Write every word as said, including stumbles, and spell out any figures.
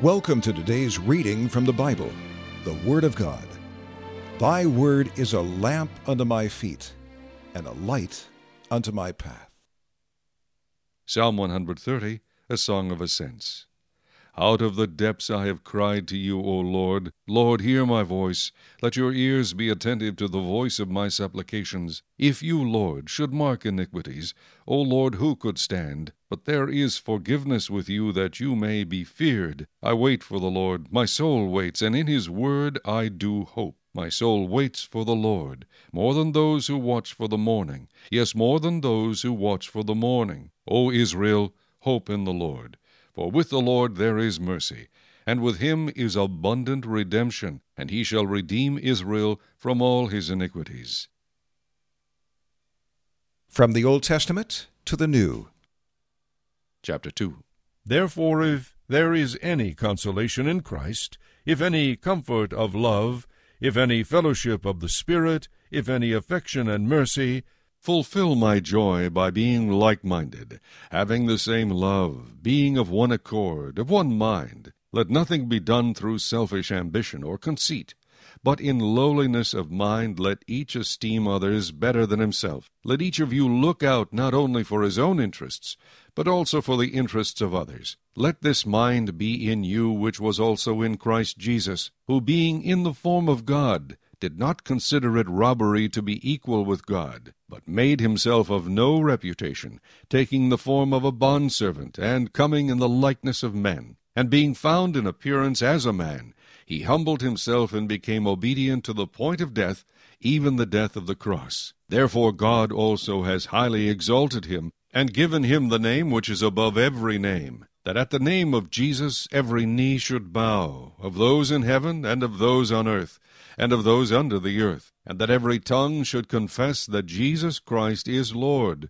Welcome to today's reading from the Bible, the Word of God. Thy word is a lamp unto my feet, and a light unto my path. Psalm one thirty, a song of ascents. Out of the depths I have cried to you, O Lord. Lord, hear my voice. Let your ears be attentive to the voice of my supplications. If you, Lord, should mark iniquities, O Lord, who could stand? But there is forgiveness with you, that you may be feared. I wait for the Lord. My soul waits, and in his word I do hope. My soul waits for the Lord, more than those who watch for the morning. Yes, more than those who watch for the morning. O Israel, hope in the Lord. For with the Lord there is mercy, and with him is abundant redemption, and he shall redeem Israel from all his iniquities. From the Old Testament to the New. Chapter two. Therefore, if there is any consolation in Christ, if any comfort of love, if any fellowship of the Spirit, if any affection and mercy, fulfill my joy by being like-minded, having the same love, being of one accord, of one mind. Let nothing be done through selfish ambition or conceit, but in lowliness of mind let each esteem others better than himself. Let each of you look out not only for his own interests, but also for the interests of others. Let this mind be in you which was also in Christ Jesus, who being in the form of God, did not consider it robbery to be equal with God, but made himself of no reputation, taking the form of a bondservant, and coming in the likeness of men. And being found in appearance as a man, he humbled himself and became obedient to the point of death, even the death of the cross. Therefore God also has highly exalted him, and given him the name which is above every name, that at the name of Jesus every knee should bow, of those in heaven, and of those on earth, and of those under the earth, and that every tongue should confess that Jesus Christ is Lord,